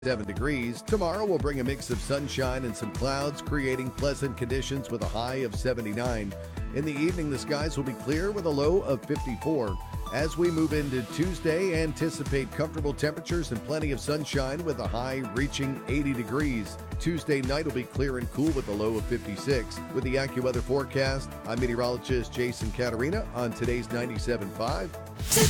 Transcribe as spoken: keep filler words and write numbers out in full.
seven degrees. Tomorrow will bring a mix of sunshine and some clouds, creating pleasant conditions with a high of seventy-nine. In the evening, the skies will be clear with a low of fifty-four. As we move into Tuesday, anticipate comfortable temperatures and plenty of sunshine with a high reaching eighty degrees. Tuesday night will be clear and cool with a low of fifty-six. With the AccuWeather forecast, I'm meteorologist Jason Caterina on today's ninety-seven point five.